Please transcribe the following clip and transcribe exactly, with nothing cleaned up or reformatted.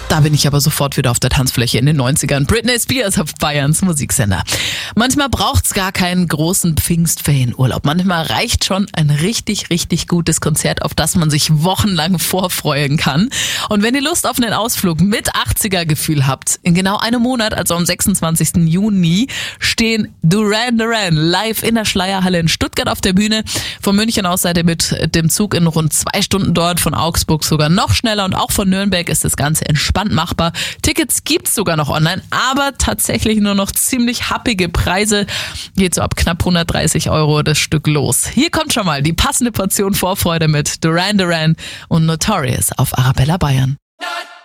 Da bin ich aber sofort wieder auf der Tanzfläche in den neunzigern. Britney Spears auf Bayerns Musiksender. Manchmal braucht's gar keinen großen Pfingstferienurlaub. Manchmal reicht schon ein richtig, richtig gutes Konzert, auf das man sich wochenlang vorfreuen kann. Und wenn ihr Lust auf einen Ausflug mit achtziger-Gefühl habt, in genau einem Monat, also am sechsundzwanzigsten Juni, stehen Duran Duran live in der Schleierhalle in Stuttgart auf der Bühne. Von München aus seid ihr mit dem Zug in rund zwei Stunden dort, von Augsburg sogar noch schneller und auch von Nürnberg ist das Ganze entspannt machbar. Tickets gibt's sogar noch online, aber tatsächlich nur noch ziemlich happige Preise. Geht so ab knapp hundertdreißig Euro das Stück los. Hier kommt schon mal die passende Portion Vorfreude mit Duran Duran und Notorious auf Arabella Bayern.